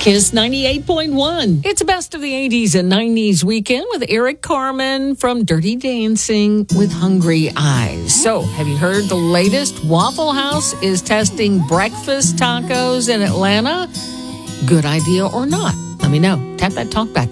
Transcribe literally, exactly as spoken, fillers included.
Kiss ninety-eight point one. It's a best of the eighties and nineties weekend with Eric Carmen from Dirty Dancing with Hungry Eyes. So, have you heard the latest? Waffle House is testing breakfast tacos in Atlanta. Good idea or not? Let me know. Tap that talk back.